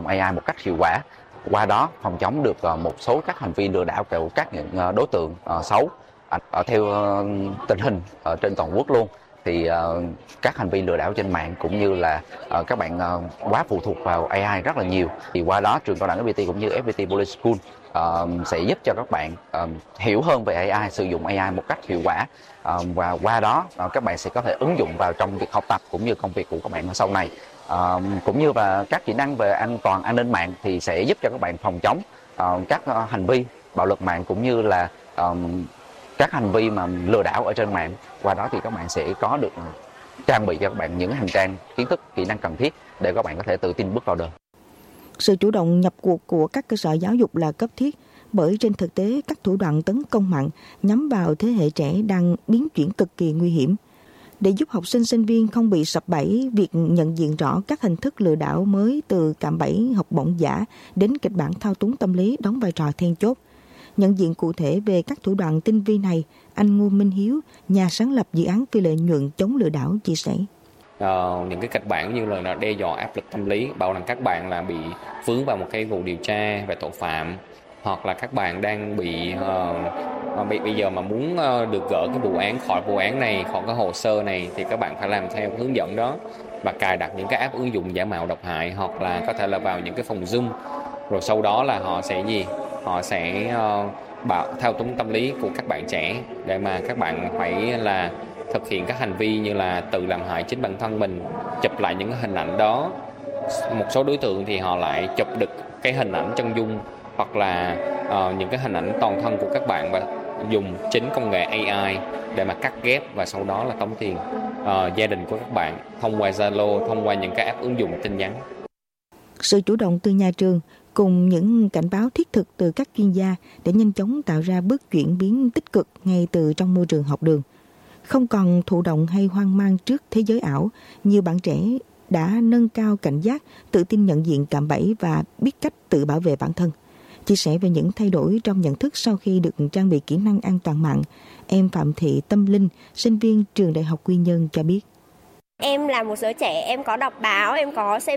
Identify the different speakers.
Speaker 1: dụng AI một cách hiệu quả. Qua đó phòng chống được một số các hành vi lừa đảo của các những đối tượng xấu. Theo tình hình trên toàn quốc luôn thì các hành vi lừa đảo trên mạng cũng như là các bạn quá phụ thuộc vào AI rất là nhiều. Thì qua đó trường cao đẳng FPT cũng như FPT Poly School sẽ giúp cho các bạn hiểu hơn về AI, sử dụng AI một cách hiệu quả, và qua đó các bạn sẽ có thể ứng dụng vào trong việc học tập cũng như công việc của các bạn ở sau này. Cũng như là các kỹ năng về an toàn an ninh mạng thì sẽ giúp cho các bạn phòng chống các hành vi bạo lực mạng cũng như là các hành vi mà lừa đảo ở trên mạng. Qua đó thì các bạn sẽ có được trang bị cho các bạn những hành trang kiến thức, kỹ năng cần thiết để các bạn có thể tự tin bước vào đời.
Speaker 2: Sự chủ động nhập cuộc của các cơ sở giáo dục là cấp thiết, bởi trên thực tế các thủ đoạn tấn công mạng nhắm vào thế hệ trẻ đang biến chuyển cực kỳ nguy hiểm. Để giúp học sinh sinh viên không bị sập bẫy, việc nhận diện rõ các hình thức lừa đảo mới từ cạm bẫy học bổng giả đến kịch bản thao túng tâm lý đóng vai trò then chốt. Nhận diện cụ thể về các thủ đoạn tinh vi này, anh Ngô Minh Hiếu, nhà sáng lập dự án phi lợi nhuận chống lừa đảo chia sẻ.
Speaker 3: Những cái kịch bản như là đe dọa áp lực tâm lý, bảo rằng các bạn là bị vướng vào một cái vụ điều tra về tội phạm, hoặc là các bạn đang bị bây giờ mà muốn được gỡ cái vụ án khỏi vụ án này, khỏi cái hồ sơ này thì các bạn phải làm theo hướng dẫn đó và cài đặt những cái app ứng dụng giả mạo độc hại, hoặc là có thể là vào những cái phòng Zoom, rồi sau đó là họ sẽ thao túng tâm lý của các bạn trẻ để mà các bạn phải là thực hiện các hành vi như là tự làm hại chính bản thân mình, chụp lại những hình ảnh đó. Một số đối tượng thì họ lại chụp được cái hình ảnh chân dung hoặc là những cái hình ảnh toàn thân của các bạn và dùng chính công nghệ AI để mà cắt ghép và sau đó là tống tiền gia đình của các bạn thông qua Zalo, thông qua những cái app ứng dụng tin nhắn.
Speaker 2: Sự chủ động từ nhà trường cùng những cảnh báo thiết thực từ các chuyên gia để nhanh chóng tạo ra bước chuyển biến tích cực ngay từ trong môi trường học đường. Không còn thụ động hay hoang mang trước thế giới ảo, nhiều bạn trẻ đã nâng cao cảnh giác, tự tin nhận diện cạm bẫy và biết cách tự bảo vệ bản thân. Chia sẻ về những thay đổi trong nhận thức sau khi được trang bị kỹ năng an toàn mạng, em Phạm Thị Tâm Linh, sinh viên trường Đại học Quy Nhơn cho biết.
Speaker 4: Em là một đứa trẻ, em có đọc báo, em có xem